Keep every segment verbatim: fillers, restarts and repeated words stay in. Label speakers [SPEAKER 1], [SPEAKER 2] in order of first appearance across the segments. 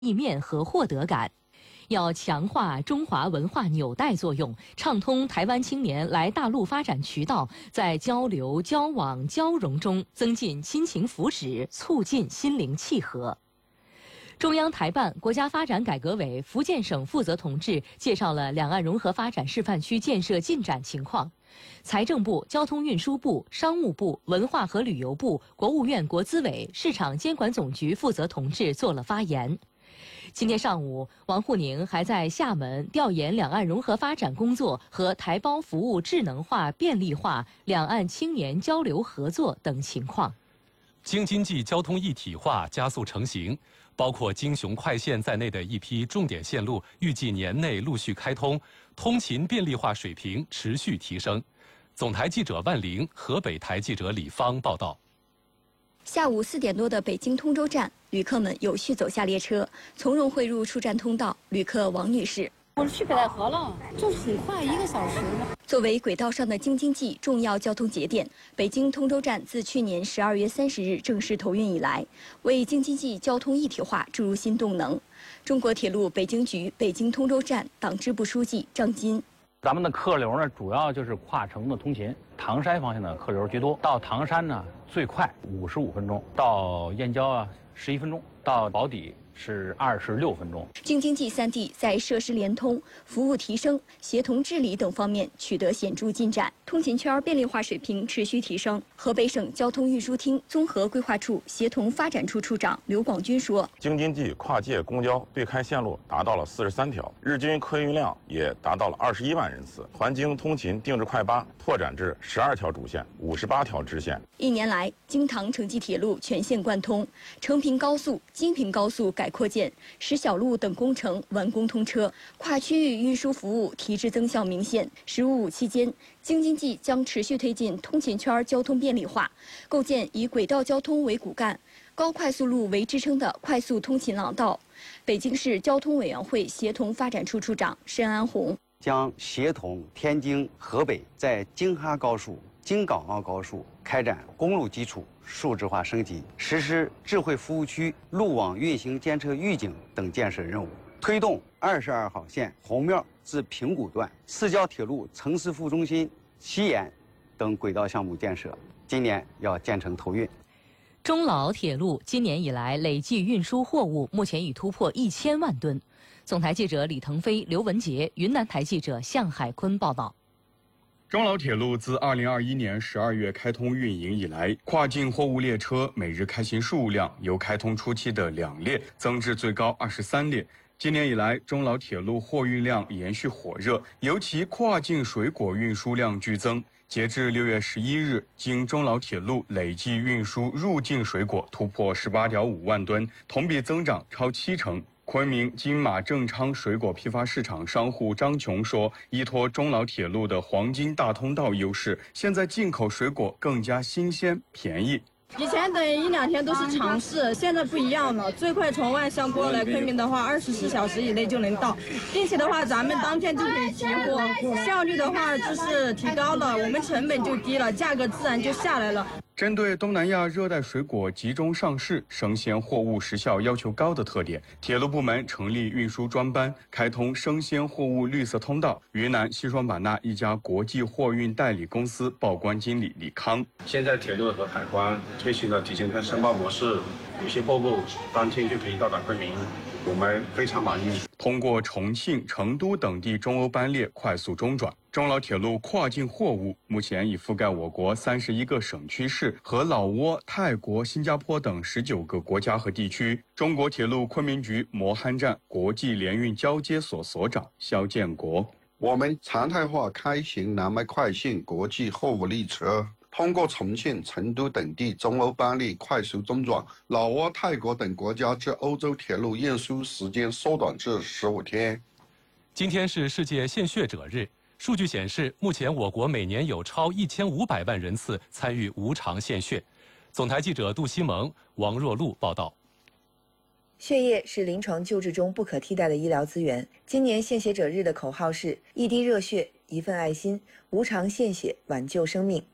[SPEAKER 1] 意面和获得感。要强化中华文化纽带作用，畅通台湾青年来大陆发展渠道，在交流、交往、交融中增进亲情福祉，促进心灵契合。中央台办、国家发展改革委福建省负责同志介绍了两岸融合发展示范区建设进展情况。财政部、交通运输部、商务部、文化和旅游部、国务院国资委、市场监管总局负责同志做了发言。今天上午，王沪宁还在厦门调研两岸融合发展工作和台胞服务智能化、便利化、两岸青年交流合作等情况。
[SPEAKER 2] 京津冀交通一体化加速成型，包括京雄快线在内的一批重点线路预计年内陆续开通，通勤便利化水平持续提升。总台记者万玲、河北台记者李芳报道。
[SPEAKER 3] 下午四点多的北京通州站，旅客们有序走下列车，从容汇入出站通道。旅客王女士：“
[SPEAKER 4] 我去北戴河了，就是很快，一个小时。”
[SPEAKER 3] 作为轨道上的京津冀重要交通节点，北京通州站自去年十二月三十日正式投运以来，为京津冀交通一体化注入新动能。中国铁路北京局北京通州站党支部书记张金。
[SPEAKER 5] 咱们的客流呢，主要就是跨城的通勤，唐山方向的客流居多。到唐山呢，最快五十五分钟；到燕郊啊，十一分钟；到宝坻是二十六分钟。
[SPEAKER 3] 京津冀三地在设施联通、服务提升、协同治理等方面取得显著进展，通勤圈便利化水平持续提升。河北省交通运输厅综合规划处协同发展处处长刘广军说：“
[SPEAKER 6] 京津冀跨界公交对开线路达到了四十三条，日均客运量也达到了二十一万人次，环京通勤定制快八拓展至十二条主线、五十八条支线。
[SPEAKER 3] 一年来，京唐城际铁路全线贯通，成平高速、京平高速改扩建，石小路等工程完工通车，跨区域运输服务提质增效明显。“十五五”期间，京津冀将持续推进通勤圈交通便利化，构建以轨道交通为骨干、高快速路为支撑的快速通勤廊道。北京市交通委员会协同发展处处长申安红
[SPEAKER 7] 将协同天津、河北在京哈高速、京港澳高速开展公路基础数字化升级，实施智慧服务区、路网运行监测预警等建设任务，推动二十二号线红庙至平谷段市郊铁路城市副中心西延等轨道项目建设，今年要建成投运。
[SPEAKER 1] 中老铁路今年以来累计运输货物目前已突破一千万吨。总台记者李腾飞、刘文杰，云南台记者向海坤报道。
[SPEAKER 8] 中老铁路自二零二一年十二月开通运营以来，跨境货物列车每日开行数量由开通初期的两列增至最高二十三列。今年以来，中老铁路货运量延续火热，尤其跨境水果运输量剧增。截至六月十一日，经中老铁路累计运输入境水果突破十八点五万吨，同比增长超七成。昆明金马正昌水果批发市场商户张琼说：“依托中老铁路的黄金大通道优势，现在进口水果更加新鲜、便宜。
[SPEAKER 4] 以前等一两天都是常事，现在不一样了。最快从万象过来昆明的话，二十四小时以内就能到，并且的话，咱们当天就可以提货，效率的话就是提高了，我们成本就低了，价格自然就下来了。”
[SPEAKER 8] 针对东南亚热带水果集中上市、生鲜货物时效要求高的特点，铁路部门成立运输专班，开通生鲜货物绿色通道。云南西双版纳一家国际货运代理公司报关经理李康：“
[SPEAKER 9] 现在铁路和海关推行了提前跟申报模式，有些货物当天就可以到达昆明，我们非常满意。”
[SPEAKER 8] 通过重庆、成都等地中欧班列快速中转，中老铁路跨境货物目前已覆盖我国三十一个省区市和老挝、泰国、新加坡等十九个国家和地区。中国铁路昆明局磨憨站国际联运交接所所长肖建国：“
[SPEAKER 10] 我们常态化开行南麦快线国际货物列车，通过重庆、成都等地中欧班列快速中转，老挝、泰国等国家至欧洲铁路运输时间缩短至十五天。”
[SPEAKER 2] 今天是世界献血者日。数据显示，目前我国每年有超一千五百万人次参与无偿献血。总台记者杜西蒙、王若露报道。
[SPEAKER 11] 血液是临床救治中不可替代的医疗资源。今年献血者日的口号是“一滴热血，一份爱心，无偿献血，挽救生命”。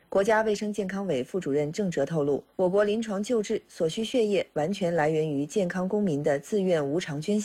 [SPEAKER 11] 国家卫生健康委副主任郑哲透露，我国临床救治所需血液完全来源于健康公民的自愿无偿捐献。